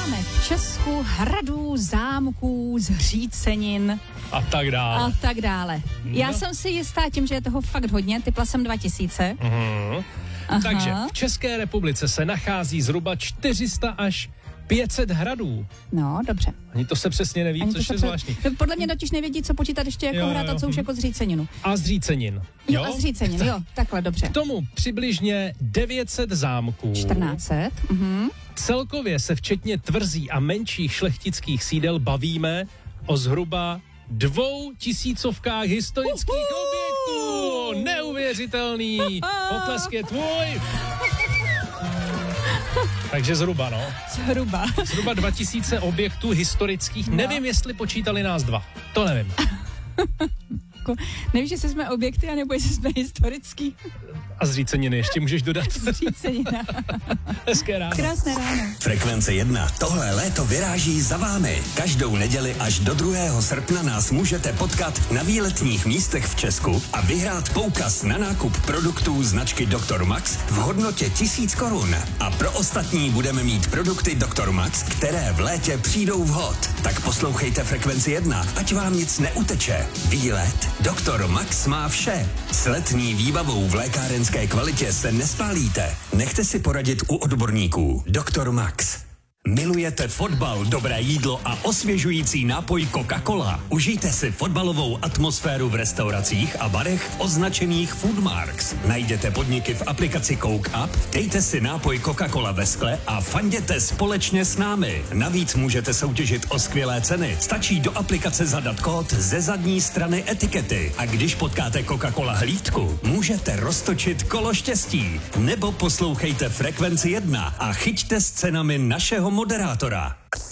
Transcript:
máme v Česku hradů, zámků, zřícenin A tak dále. a tak dále. Já jsem si jistá tím, že je toho fakt hodně, typla jsem 2000. Takže v České republice se nachází zhruba 400 až 500 hradů. No, dobře. Ani to se přesně neví, Ani to což se je zvláštní. Podle mě totiž nevědí, co počítat ještě jako Jo, hrad a co už jako zříceninu. A zřícenin. Jo, a zřícenin, jo, takhle, dobře. K tomu přibližně 900 zámků. 1400. Celkově se včetně tvrzí a menších šlechtických sídel bavíme o zhruba 2000 historických objektů. Neuvěřitelný. Potlesk je tvůj. Takže zhruba, no. Zhruba 2000 objektů historických. Nevím, jestli počítali nás dva. To nevím. Nevíš, jestli jsme objekty, anebo jestli jsme historický. A zříceniny ještě můžeš dodat. Zřícenina. Hezké ráno. Krásné ráno. Frekvence 1. Tohle léto vyráží za vámi. Každou neděli až do 2. srpna nás můžete potkat na výletních místech v Česku a vyhrát poukaz na nákup produktů značky Dr. Max v hodnotě 1000 korun. A pro ostatní budeme mít produkty Dr. Max, které v létě přijdou vhod. Tak poslouchejte Frekvenci 1, ať vám nic neuteče. Výlet Dr. Max má vše. S letní výbavou v lékárenské kvalitě se nespálíte. Nechte si poradit u odborníků. Dr. Max. Milujete fotbal, dobré jídlo a osvěžující nápoj Coca-Cola? Užijte si fotbalovou atmosféru v restauracích a barech označených Foodmarks. Najděte podniky v aplikaci Coke Up, dejte si nápoj Coca-Cola ve skle a fanděte společně s námi. Navíc můžete soutěžit o skvělé ceny. Stačí do aplikace zadat kód ze zadní strany etikety. A když potkáte Coca-Cola hlídku, můžete roztočit kolo štěstí. Nebo poslouchejte Frekvenci 1 a chyťte s cenami našeho moderátora.